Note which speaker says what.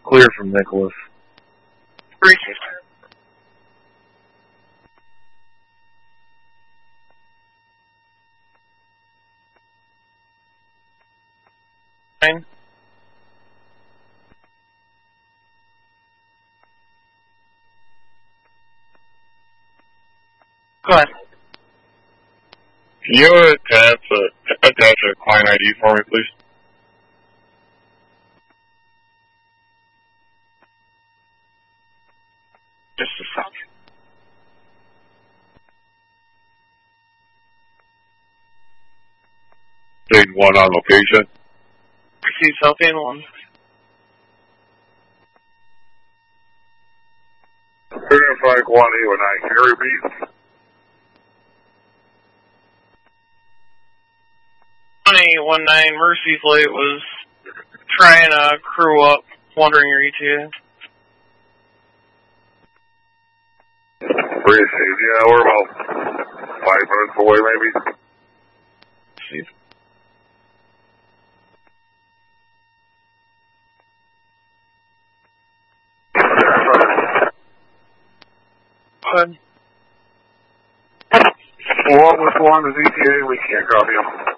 Speaker 1: Clear from Nicholas.
Speaker 2: Appreciate it. Go ahead.
Speaker 3: Can you attach a client ID for me, please?
Speaker 2: Just a second.
Speaker 3: State 1 on location.
Speaker 2: Receive Southend 1.
Speaker 3: Verify quantity when I hear repeat.
Speaker 2: Mercy's Late was trying to crew up, wondering your ETA.
Speaker 3: Received. Yeah, we're about 5 minutes away, maybe.
Speaker 2: Received. Go ahead.
Speaker 3: What was one is ETA? We can't copy them.